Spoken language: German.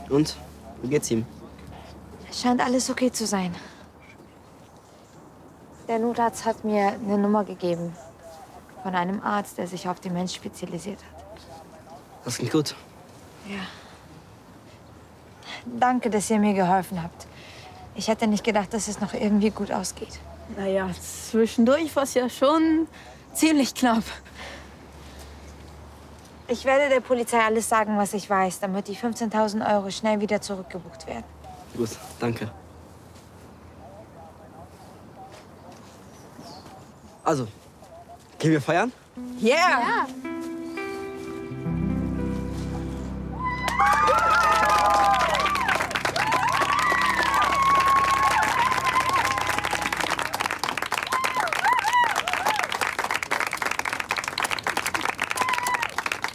Und? Wie geht's ihm? Es scheint alles okay zu sein. Der Notarzt hat mir eine Nummer gegeben. Von einem Arzt, der sich auf Demenz spezialisiert hat. Das klingt gut. Ja. Danke, dass ihr mir geholfen habt. Ich hätte nicht gedacht, dass es noch irgendwie gut ausgeht. Naja, zwischendurch war es ja schon ziemlich knapp. Ich werde der Polizei alles sagen, was ich weiß, damit die 15.000 € schnell wieder zurückgebucht werden. Gut, danke. Also, gehen wir feiern? Yeah!